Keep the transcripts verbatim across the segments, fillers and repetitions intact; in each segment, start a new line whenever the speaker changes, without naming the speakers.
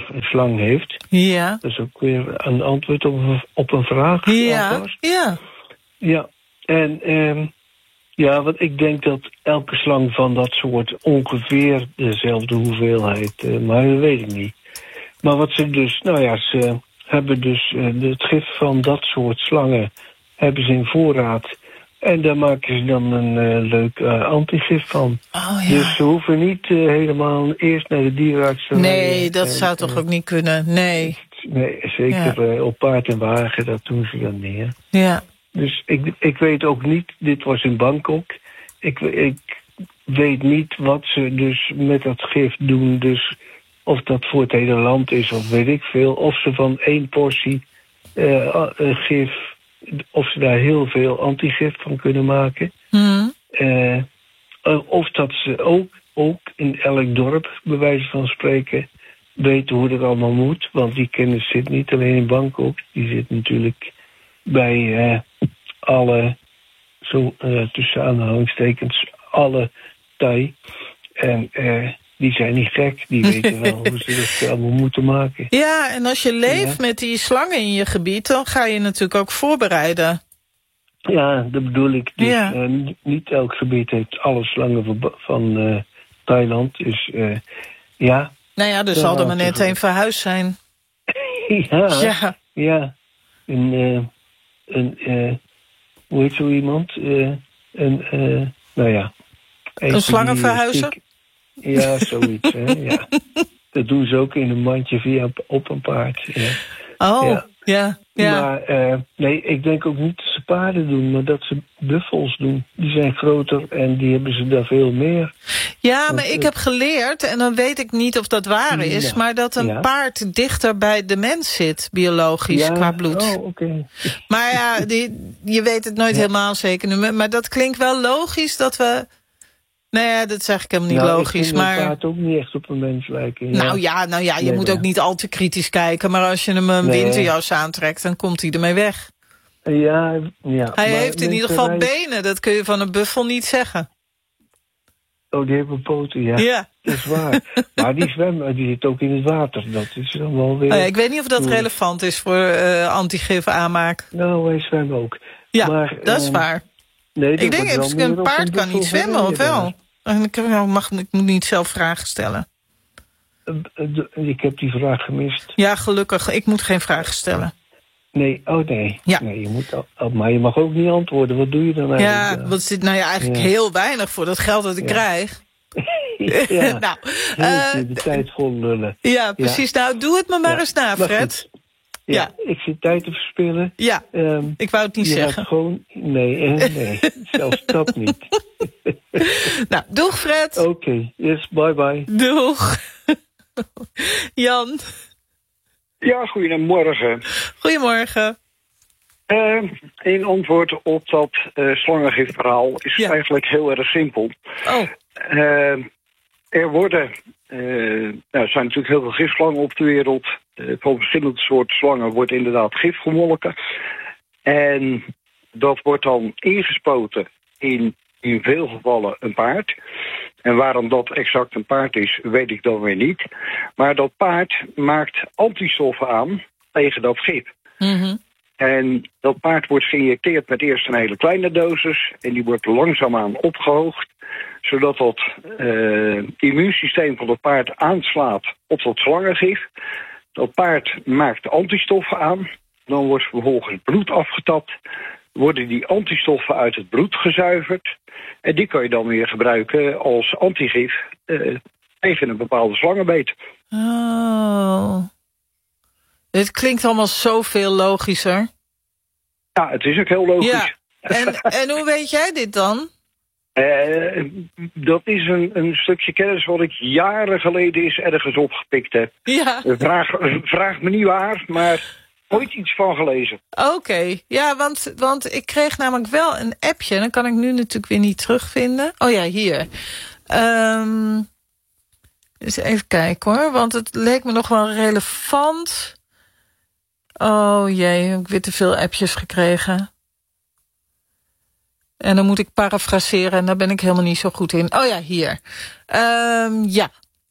een slang heeft.
Ja.
Dat is ook weer een antwoord op een, op een vraag.
Ja,
alvast.
ja.
Ja, en ehm, ja, want ik denk dat elke slang van dat soort ongeveer dezelfde hoeveelheid, uh, maar dat weet ik niet. Maar wat ze dus, nou ja, ze hebben dus uh, het gif van dat soort slangen hebben ze in voorraad. En daar maken ze dan een uh, leuk uh, antigif van.
Oh, ja.
Dus ze hoeven niet uh, helemaal eerst naar de dierenarts te
Nee,
rijden.
dat
en,
zou toch
uh,
ook niet kunnen? Nee.
Nee, zeker ja. uh, op paard en wagen, dat doen ze dan niet. Hè?
Ja.
Dus ik, ik weet ook niet, dit was in Bangkok. Ik, ik weet niet wat ze dus met dat gif doen. Dus of dat voor het hele land is of weet ik veel. Of ze van één portie uh, uh, gif, of ze daar heel veel antigif van kunnen maken.
Mm.
Uh, of dat ze ook, ook in elk dorp, bij wijze van spreken, weten hoe dat allemaal moet. Want die kennis zit niet alleen in Bangkok. Die zit natuurlijk bij uh, alle, zo uh, tussen aanhalingstekens, alle Thai. En uh, die zijn niet gek. Die weten wel hoe ze dat allemaal moeten maken.
Ja, en als je leeft ja. met die slangen in je gebied, dan ga je natuurlijk ook voorbereiden.
Ja, dat bedoel ik. Dus,
ja.
uh, niet elk gebied heeft alle slangen van, van uh, Thailand. Dus uh, ja.
Nou ja, er zal er maar net een verhuisd zijn.
ja,
ja.
Ja. Een, uh, een uh, hoe heet zo iemand? Uh, een, uh, nou ja.
Een slangenverhuizer?
Ja, zoiets. hè, ja. Dat doen ze ook in een mandje via op een paard. Ja.
Oh, ja. ja, ja.
Maar uh, nee, ik denk ook niet dat ze paarden doen, maar dat ze buffels doen. Die zijn groter en die hebben ze daar veel meer.
Ja, maar Want, ik uh, heb geleerd, en dan weet ik niet of dat waar is, ja. maar dat een ja. paard dichter bij de mens zit, biologisch,
ja?
qua bloed.
Oh, oké. Okay.
Maar ja, die, je weet het nooit ja. helemaal zeker. Maar dat klinkt wel logisch dat we... Nee, ja, dat is eigenlijk helemaal niet
nou,
logisch.
Ik
maar
vind een paard ook niet echt op een mens lijken. Ja.
Nou ja, nou ja je
nee,
moet
nee.
ook niet al te kritisch kijken. Maar als je hem een nee. winterjas aantrekt, dan komt hij ermee weg.
Ja, ja.
Hij heeft in ieder geval benen. Dat kun je van een buffel niet zeggen.
Oh, die hebben poten, ja.
Ja.
Dat is waar. Maar die zwemmen, die zit ook in het water. Dat is dan wel weer...
Oh ja, ik weet niet of dat relevant is voor uh, antigif aanmaak.
Nou, wij zwemmen ook.
Ja,
maar,
dat is
uh,
waar.
Nee,
ik denk, een, een paard kan niet zwemmen, of wel? Ik, mag, ik moet niet zelf vragen stellen.
Ik heb die vraag gemist.
Ja, gelukkig. Ik moet geen vragen stellen.
Nee, oh nee.
Ja.
nee je moet al, maar je mag ook niet antwoorden. Wat doe je dan eigenlijk?
Ja, wat zit nou ja, eigenlijk ja. heel weinig voor dat geld dat ik ja. krijg.
ja,
nou,
uh, de tijd vol lullen.
Ja, precies. Ja. Nou, doe het me maar ja. eens na, Fred.
Ja, ja, ik zit tijd te verspillen.
Ja, um, ik wou het niet
je
zeggen.
Gewoon, nee, eh, nee, zelfs dat niet.
Nou, doeg Fred.
Oké, okay. Yes, bye bye.
Doeg. Jan.
Ja, goedemorgen.
Goedemorgen.
Uh, een antwoord op dat uh, slangengifverhaal is ja. eigenlijk heel erg simpel.
Oh.
Uh, er worden, uh, nou, er zijn natuurlijk heel veel gifslangen op de wereld. Uh, van verschillende soorten slangen wordt inderdaad gif gemolken. En dat wordt dan ingespoten in, in veel gevallen een paard. En waarom dat exact een paard is, weet ik dan weer niet. Maar dat paard maakt antistoffen aan tegen dat gif.
Mm-hmm.
En dat paard wordt geïnjecteerd met eerst een hele kleine dosis. En die wordt langzaamaan opgehoogd. Zodat dat uh, immuunsysteem van het paard aanslaat op dat slangengif. Dat paard maakt antistoffen aan. Dan wordt vervolgens bloed afgetapt. Worden die antistoffen uit het bloed gezuiverd. En die kan je dan weer gebruiken als antigif uh, tegen een bepaalde slangenbeet.
Oh. Dit klinkt allemaal zoveel logischer.
Ja, het is ook heel logisch.
Ja. En, en hoe weet jij dit dan?
Uh, dat is een, een stukje kennis wat ik jaren geleden eens ergens opgepikt heb.
Ja.
Vraag, vraag me niet waar, maar ooit iets van gelezen.
Oké, okay. Ja, want, want ik kreeg namelijk wel een appje. Dan kan ik nu natuurlijk weer niet terugvinden. Oh ja, hier. Um, eens even kijken hoor, want het leek me nog wel relevant. Oh jee, heb ik weer te veel appjes gekregen. En dan moet ik parafraseren en daar ben ik helemaal niet zo goed in. Oh ja, hier. Um, ja.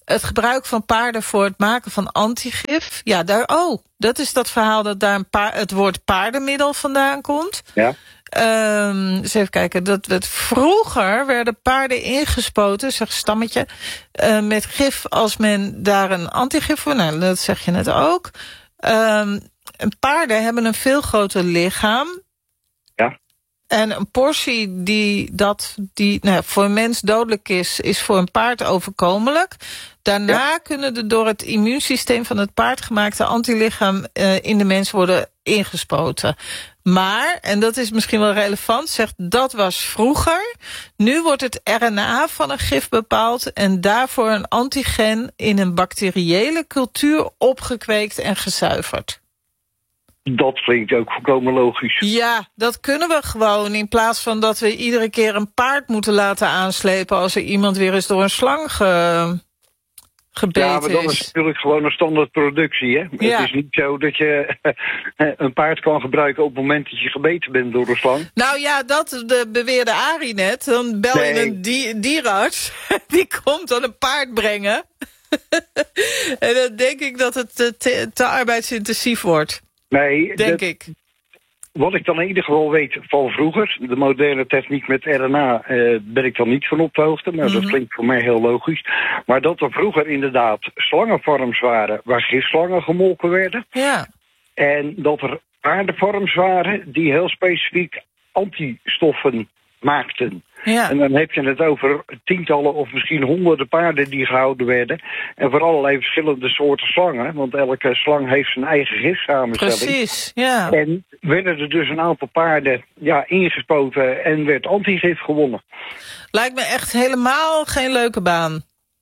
het gebruik van paarden voor het maken van antigif. Ja, daar, oh, dat is dat verhaal dat daar een paar, het woord paardenmiddel vandaan komt.
Ja.
Um, eens even kijken. Dat het, vroeger werden paarden ingespoten, zeg stammetje, uh, met gif als men daar een antigif voor. Nou, dat zeg je net ook. Um, paarden hebben een veel groter lichaam.
Ja.
En een portie die, dat, die nou, voor een mens dodelijk is, is voor een paard overkomelijk. Daarna ja. kunnen de door het immuunsysteem van het paard gemaakte antilichaam uh, in de mens worden ingespoten. Maar, en dat is misschien wel relevant, zegt dat was vroeger. Nu wordt het R N A van een gif bepaald en daarvoor een antigen in een bacteriële cultuur opgekweekt en gezuiverd.
Dat klinkt ook volkomen logisch.
Ja, dat kunnen we gewoon. In plaats van dat we iedere keer een paard moeten laten aanslepen als er iemand weer eens door een slang ge... gebeten is.
Ja, maar dat is natuurlijk gewoon een standaard productie. Hè?
Ja.
Het is niet zo dat je een paard kan gebruiken op het moment dat je gebeten bent door een slang.
Nou ja, dat de beweerde Arie net. Dan bel je
Nee.
een di- dierenarts. Die komt dan een paard brengen. En dan denk ik dat het te, te, te arbeidsintensief wordt.
Nee,
Denk
dat,
ik.
wat ik dan in ieder geval weet van vroeger, de moderne techniek met R N A, eh, ben ik dan niet van op de hoogte, maar
Mm-hmm.
dat klinkt voor mij heel logisch. Maar dat er vroeger inderdaad slangenfarms waren waar gifslangen gemolken werden.
Ja.
En dat er paardenfarms waren die heel specifiek antistoffen maakten.
Ja.
En dan heb je het over tientallen of misschien honderden paarden die gehouden werden. En voor allerlei verschillende soorten slangen. Want elke slang heeft zijn eigen gifsamenstelling.
Precies, ja.
En werden er dus een aantal paarden ja, ingespoten en werd antigif gewonnen.
Lijkt me echt helemaal geen leuke baan.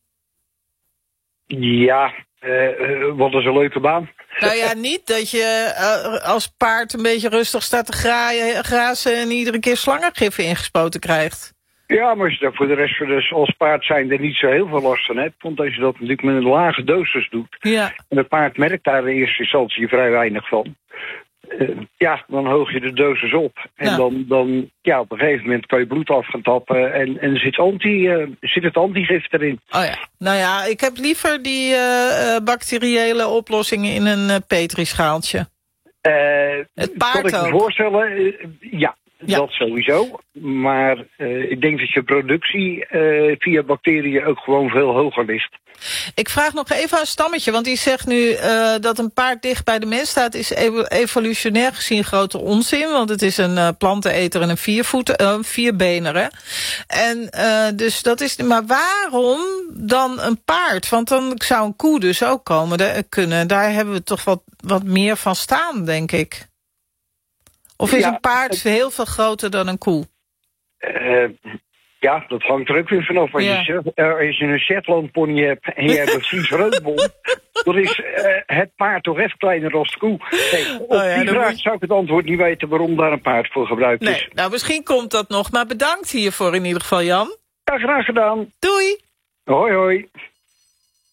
Ja, uh, uh, wat is een leuke baan.
Nou ja, niet dat je uh, als paard een beetje rustig staat te graaien, grazen en iedere keer slangengif ingespoten krijgt.
Ja, maar als je daar voor de rest van dus als paard zijn er niet zo heel veel last van hebt. Want als je dat natuurlijk met een lage dosis doet.
Ja.
En het paard merkt daar in eerste instantie vrij weinig van. Uh, ja, dan hoog je de dosis op. En
Ja.
dan, dan, ja, op een gegeven moment kan je bloed af gaan tappen. En, en zit, anti, uh, zit het antigif erin.
Oh ja. Nou ja, ik heb liever die uh, uh, bacteriële oplossingen in een uh, petrischaaltje.
Uh,
Het paard
kan ik me
ook.
voorstellen, uh, ja.
Ja.
Dat sowieso. Maar uh, ik denk dat je productie uh, via bacteriën ook gewoon veel hoger ligt.
Ik vraag nog even aan Stammetje, want die zegt nu uh, dat een paard dicht bij de mens staat is ev- evolutionair gezien grote onzin, want het is een uh, planteneter en een viervoeter, uh, vierbener, hè? En uh, dus dat is. Maar waarom dan een paard? Want dan zou een koe dus ook komen de, kunnen. Daar hebben we toch wat, wat meer van staan, denk ik. Of is
Ja,
een paard heel veel groter dan een koe?
Uh, ja, dat hangt er ook weer vanaf. Als,
Ja.
je, uh, als je een Shetland pony hebt en je hebt een Fries roodbond, dan is uh, het paard toch even kleiner dan de koe. Nee, op
Oh ja,
die
dan
vraag
moet-
zou ik het antwoord niet weten waarom daar een paard voor gebruikt
Nee,
is.
nou misschien komt dat nog, maar bedankt hiervoor in ieder geval, Jan.
Ja, graag gedaan.
Doei!
Hoi hoi.